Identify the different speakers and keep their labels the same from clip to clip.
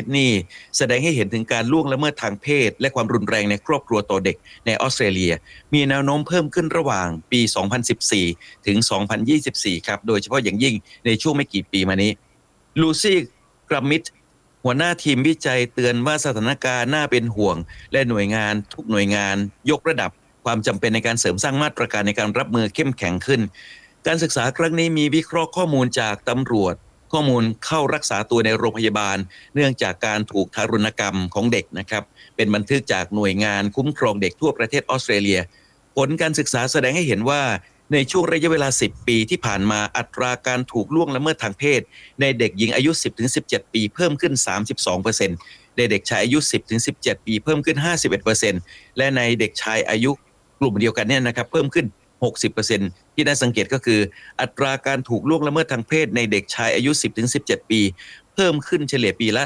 Speaker 1: นี่แสดงให้เห็นถึงการล่วงละเมิดทางเพศและความรุนแรงในครอบครัวต่อเด็กในออสเตรเลียมีแนวโน้มเพิ่มขึ้นระหว่างปี 2014 ถึง 2024 ครับโดยเฉพาะอย่างยิ่งในช่วงไม่กี่ปีมานี้ลูซี่กรัมมิดหัวหน้าทีมวิจัยเตือนว่าสถานการณ์น่าเป็นห่วงและหน่วยงานทุกหน่วยงานยกระดับความจำเป็นในการเสริมสร้างมาตรการในการรับมือเข้มแข็งขึ้นการศึกษาครั้งนี้มีวิเคราะห์ข้อมูลจากตำรวจข้อมูลเข้ารักษาตัวในโรงพยาบาลเนื่องจากการถูกทารุณกรรมของเด็กนะครับเป็นบันทึกจากหน่วยงานคุ้มครองเด็กทั่วประเทศออสเตรเลียผลการศึกษาแสดงให้เห็นว่าในช่วงระยะเวลา10ปีที่ผ่านมาอัตราการถูกล่วงละเมิดทางเพศในเด็กหญิงอายุ 10-17 ปีเพิ่มขึ้น 32%ในเด็กชายอายุ 10-17 ปีเพิ่มขึ้น 51% และในเด็กชายอายุกลุ่มเดียวกันเนี่ยนะครับเพิ่มขึ้น 60% ที่น่าสังเกตก็คืออัตราการถูกล่วงละเมิดทางเพศในเด็กชายอายุ 10-17 ปีเพิ่มขึ้นเฉลี่ยปีละ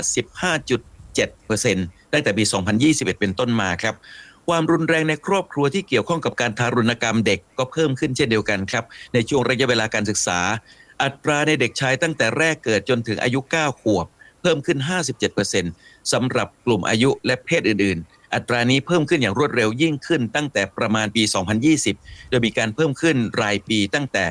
Speaker 1: 15.7% ตั้งแต่ปี 2021 เป็นต้นมาครับความรุนแรงในครอบครัวที่เกี่ยวข้องกับการทารุณกรรมเด็กก็เพิ่มขึ้นเช่นเดียวกันครับในช่วงระยะเวลาการศึกษาอัตราในเด็กชายตั้งแต่แรกเกิดจนถึงอายุ 9 ขวบเพิ่มขึ้น 57% สำหรับกลุ่มอายุและเพศอื่นๆอัตรานี้เพิ่มขึ้นอย่างรวดเร็วยิ่งขึ้นตั้งแต่ประมาณปี 2020 โดยมีการเพิ่มขึ้นรายปีตั้งแต่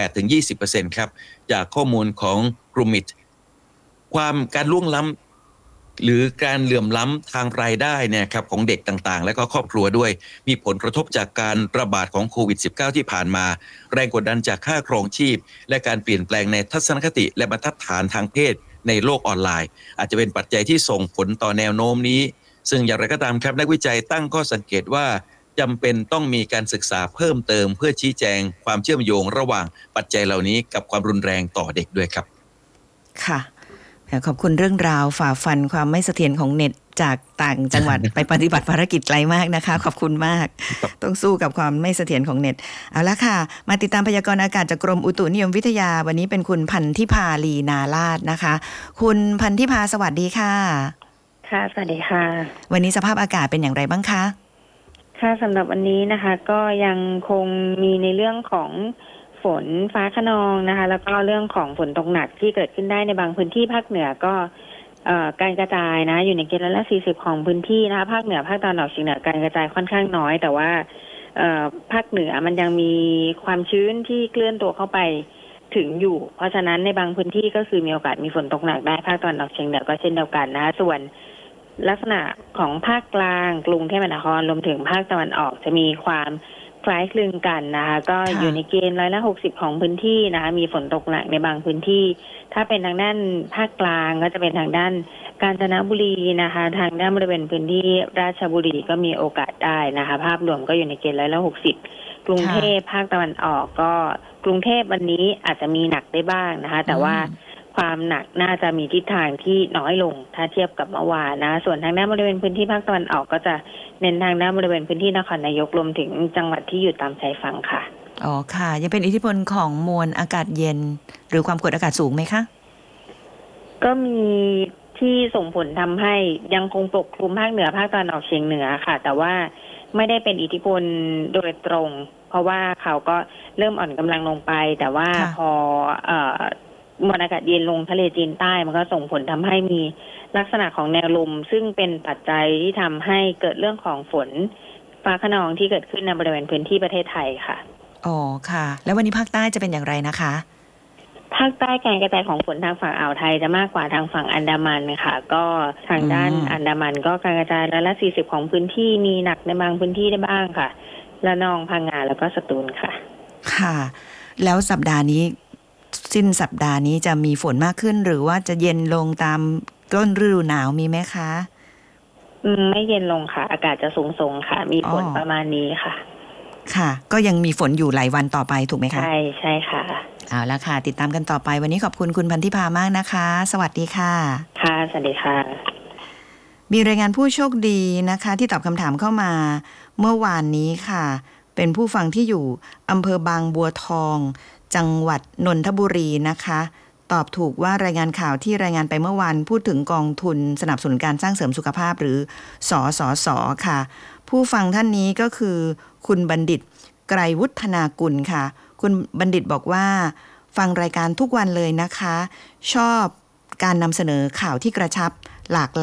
Speaker 1: 8-20% ครับจากข้อมูลของกลุ่มมิดการล่วงล้ำหรือการเหลื่อมล้ำทางรายได้เนี่ยครับของเด็กต่างๆและก็ครอบครัวด้วยมีผลกระทบจากการระบาดของโควิด -19 ที่ผ่านมาแรงกดดันจากค่าครองชีพและการเปลี่ยนแปลงในทัศนคติและบรรทัดฐานทางเพศในโลกออนไลน์อาจจะเป็นปัจจัยที่ส่งผลต่อแนวโน้มนี้ซึ่งอย่างไรก็ตามครับนักวิจัยตั้งข้อสังเกตว่าจำเป็นต้องมีการศึกษาเพิ่มเติมเพื่อชี้แจงความเชื่อมโยงระหว่างปัจจัยเหล่านี้กับความรุนแรงต่อเด็กด้วยครับ
Speaker 2: ค่ะขอบคุณเรื่องราวฝ่าฟันความไม่เสถียรของเน็ตจากต่างจังหวัด ไปปฏิบัติภารกิจไกลมากนะคะขอบคุณมากต้องสู้กับความไม่เสถียรของเน็ตเอาละค่ะมาติดตามพยากรณ์อากาศจากกรมอุตุนิยมวิทยาวันนี้เป็นคุณพันธิพาลีนาลาศนะคะคุณพันธิพาสวัสดีค่ะ
Speaker 3: ค่ะสวัสดีค่ะ
Speaker 2: วันนี้สภาพอากาศเป็นอย่างไรบ้างคะ
Speaker 3: ค่ะสำหรับวันนี้นะคะก็ยังคงมีในเรื่องของฝนฟ้าคะนองนะคะแล้วก็เรื่องของฝนตกหนักที่เกิดขึ้นได้ในบางพื้นที่ภาคเหนือก็การกระจายนะอยู่ในเกณฑ์ละ40ของพื้นที่นะคะภาคเหนือภาคตะวันออกเฉียงเหนือการกระจายค่อนข้างน้อยแต่ว่าภาคเหนือมันยังมีความชื้นที่เคลื่อนตัวเข้าไปถึงอยู่เพราะฉะนั้นในบางพื้นที่ก็คือมีโอกาสมีฝนตกหนักได้ภาคตะวันออกเฉียงเหนือก็เช่นเดียวกันนะส่วนลักษณะของภาคกลางกรุงเทพมหานครรวมถึงภาคตะวันออกจะมีความคล้ายคลึงกันนะคะก็อยู่ในเกณฑ์60%ของพื้นที่นะคะมีฝนตกหนักในบางพื้นที่ถ้าเป็นทางด้านภาคกลางก็จะเป็นทางด้านกาญจนบุรีนะคะทางด้านบริเวณพื้นที่ราชบุรีก็มีโอกาสได้นะคะภาพรวมก็อยู่ในเกณฑ์60%กรุงเทพภาคตะวันออกก็กรุงเทพวันนี้อาจจะมีหนักได้บ้างนะคะแต่ว่าความหนักน่าจะมีทิศทางที่น้อยลงถ้าเทียบกับเมื่อวานนะส่วนทางด้านบริเวณพื้นที่ภาคตะวันออกก็จะเน้นทางด้านบริเวณพื้นที่นครนายกรวมถึงจังหวัดที่อยู่ตามชายฝั่งค่ะ
Speaker 2: อ๋อค่ะยังเป็นอิทธิพลของมวลอากาศเย็นหรือความกดอากาศสูงไหมคะ
Speaker 3: ก็มีที่ส่งผลทำให้ยังคงปกคลุมภาคเหนือภาคตะวันออกเฉียงเหนือค่ะแต่ว่าไม่ได้เป็นอิทธิพลโดยตรงเพราะว่าเขาก็เริ่มอ่อนกำลังลงไปแต่ว่าพอมวลอากาศเย็นลงทะเลจีนใต้มันก็ส่งผลทำให้มีลักษณะของแนวลมซึ่งเป็นปัจจัยที่ทำให้เกิดเรื่องของฝนฟ้าคะนองที่เกิดขึ้นในบริเวณพื้นที่ประเทศไทยค่ะ
Speaker 2: อ๋อค่ะแล้ววันนี้ภาคใต้จะเป็นอย่างไรนะคะ
Speaker 3: ภาคใต้การกระจายของฝนทางฝั่งอ่าวไทยจะมากกว่าทางฝั่งอันดามันค่ะก็ทางด้านอันดามันก็การกระจาย40%ของพื้นที่มีหนักในบางพื้นที่ได้บ้างค่ะระนองพังงาแล้วก็สตูลค่ะ
Speaker 2: ค่ะแล้วสัปดาห์นี้สิ้นสัปดาห์นี้จะมีฝนมากขึ้นหรือว่าจะเย็นลงตามต้นฤดูหนาวมีไหมคะ
Speaker 3: ไม่เย็นลงค่ะอากาศจะสูงค่ะมีฝนประมาณนี้ค่ะ
Speaker 2: ค่ะก็ยังมีฝนอยู่หลายวันต่อไปถูกไหมคะ
Speaker 3: ใช่ค่ะ
Speaker 2: เอาละค่ะติดตามกันต่อไปวันนี้ขอบคุณคุณพันธิพามากนะคะสวัสดีค่ะ
Speaker 3: ค่ะสวัสดีค่ะ
Speaker 2: มีรายงานผู้โชคดีนะคะที่ตอบคำถามเข้ามาเมื่อวานนี้ค่ะเป็นผู้ฟังที่อยู่อำเภอบางบัวทองจังหวัดนนทบุรีนะคะตอบถูกว่ารายงานข่าวที่รายงานไปเมื่อวานพูดถึงกองทุนสนับสนุนการสร้างเสริมสุขภาพหรือสสส.ค่ะผู้ฟังท่านนี้ก็คือคุณบัณฑิตไกรวุฒนากุลค่ะคุณบัณฑิตบอกว่าฟังรายการทุกวันเลยนะคะชอบการนำเสนอข่าวที่กระชับหลากหลาย